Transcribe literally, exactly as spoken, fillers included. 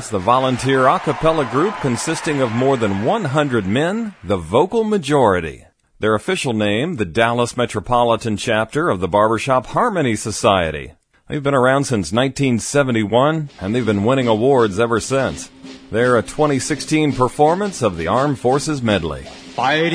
That's the volunteer a cappella group consisting of more than one hundred men, the Vocal Majority. Their official name, the Dallas Metropolitan Chapter of the Barbershop Harmony Society. They've been around since nineteen seventy-one, and they've been winning awards ever since. They're a twenty sixteen performance of the Armed Forces Medley. Fighting